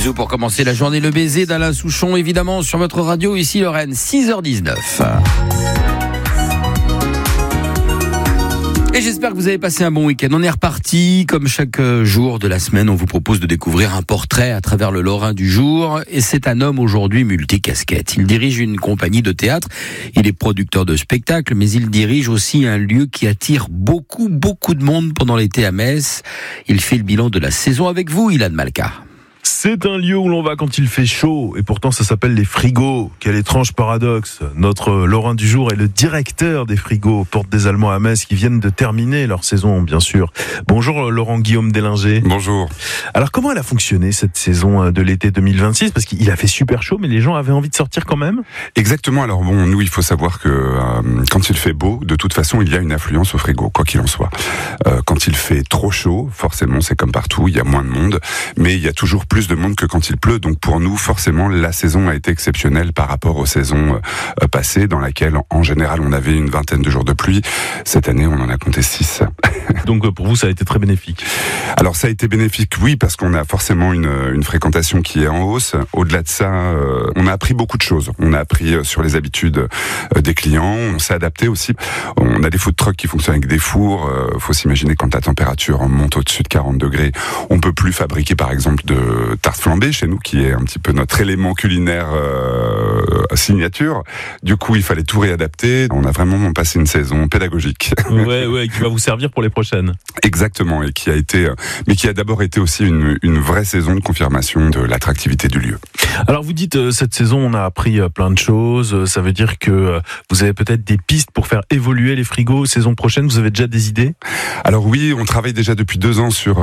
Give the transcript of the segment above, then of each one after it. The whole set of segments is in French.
bisous pour commencer la journée. Le baiser d'Alain Souchon, évidemment, sur votre radio, ici Lorraine, 6h19. Et j'espère que vous avez passé un bon week-end. On est reparti, comme chaque jour de la semaine, on vous propose de découvrir un portrait à travers le Lorrain du jour. Et c'est un homme aujourd'hui multicasquette. Il dirige une compagnie de théâtre, il est producteur de spectacles, mais il dirige aussi un lieu qui attire beaucoup de monde pendant l'été à Metz. Il fait le bilan de la saison avec vous, Ilan Malka. C'est un lieu où l'on va quand il fait chaud, et pourtant ça s'appelle les frigos. Quel étrange paradoxe. Notre Lorrain du jour est le directeur des frigos, Porte des Allemands à Metz, qui viennent de terminer leur saison, bien sûr. Bonjour Laurent-Guillaume Délinger. Bonjour. Alors comment elle a fonctionné cette saison de l'été 2026 ? Parce qu'il a fait super chaud, mais les gens avaient envie de sortir quand même. Exactement, alors bon, nous il faut savoir que quand il fait beau, de toute façon il y a une affluence au frigo, quoi qu'il en soit. Quand il fait trop chaud, forcément c'est comme partout, il y a moins de monde, mais il y a toujours plus de monde que quand il pleut. Donc pour nous, forcément, la saison a été exceptionnelle par rapport aux saisons passées, dans laquelle, en général, on avait une vingtaine de jours de pluie. Cette année, on en a compté 6. Donc pour vous, ça a été très bénéfique. Alors ça a été bénéfique, oui, parce qu'on a forcément une fréquentation qui est en hausse. Au-delà de ça, on a appris beaucoup de choses. On a appris sur les habitudes des clients, on s'est adapté aussi. On a des food trucks qui fonctionnent avec des fours. Faut s'imaginer quand la température monte au-dessus de 40 degrés, on peut plus fabriquer par exemple de tarte flambée chez nous, qui est un petit peu notre élément culinaire signature. Du coup, il fallait tout réadapter. On a vraiment passé une saison pédagogique. Ouais, qui va vous servir pour les prochaines. Exactement, et qui a d'abord été aussi une vraie saison de confirmation de l'attractivité du lieu. Alors vous dites, cette saison, on a appris plein de choses. Ça veut dire que vous avez peut-être des pistes pour faire évoluer les frigos saison prochaine. Vous avez déjà des idées ? Alors oui, on travaille déjà depuis 2 ans sur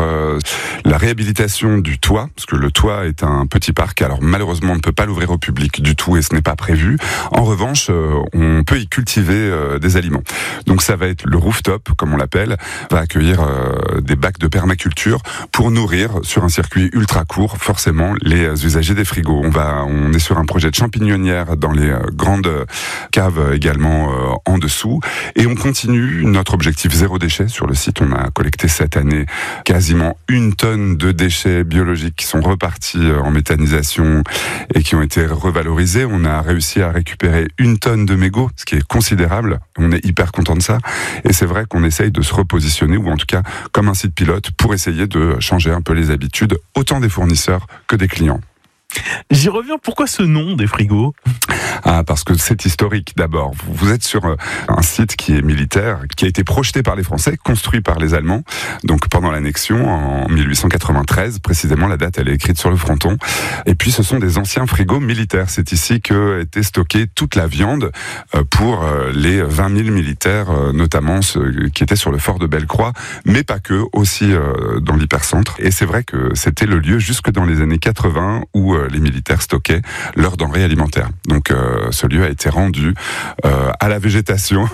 la réhabilitation du toit, parce que le toit est un petit parc. Alors malheureusement, on ne peut pas l'ouvrir au public du tout et ce n'est pas prévu. En revanche, on peut y cultiver des aliments. Donc ça va être le rooftop, comme on l'appelle, va accueillir des bacs de permaculture pour nourrir sur un circuit ultra court, forcément, les usagers des frigos. On est sur un projet de champignonnière dans les grandes caves également en dessous. Et on continue notre objectif 0 déchet sur le site. On a collecté cette année quasiment 1 tonne de déchets biologiques qui sont repartis en méthanisation et qui ont été revalorisés. On a réussi à récupérer 1 tonne de mégots, ce qui est considérable. On est hyper content de ça. Et c'est vrai qu'on essaye de se repositionner, ou en tout cas comme un site pilote, pour essayer de changer un peu les habitudes, autant des fournisseurs que des clients. J'y reviens, pourquoi ce nom des frigos ? Parce que c'est historique d'abord. Vous êtes sur un site qui est militaire, qui a été projeté par les Français, construit par les Allemands, donc pendant l'annexion en 1893, précisément la date elle est écrite sur le fronton. Et puis ce sont des anciens frigos militaires. C'est ici que était stockée toute la viande pour les 20 000 militaires, notamment ceux qui étaient sur le fort de Bellecroix, mais pas que, aussi dans l'hypercentre. Et c'est vrai que c'était le lieu jusque dans les années 80 où les militaires stockaient leurs denrées alimentaires. Donc ce lieu a été rendu à la végétation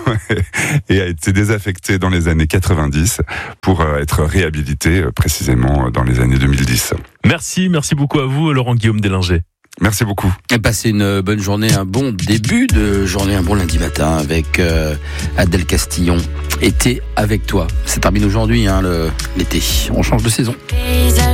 et a été désaffecté dans les années 90 pour être réhabilité précisément dans les années 2010. Merci beaucoup à vous, Laurent-Guillaume Délinger. Merci beaucoup. Passez une bonne journée, un bon début de journée, un bon lundi matin avec Adèle Castillon. Été avec toi. Ça termine aujourd'hui, l'été. On change de saison.